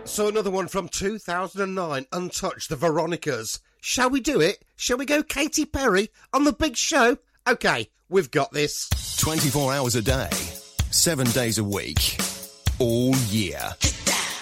So another one from 2009, Untouched, the Veronicas. Shall we do it? Shall we go Katy Perry on the big show? Okay, we've got this. 24 hours a day, 7 days a week, all year.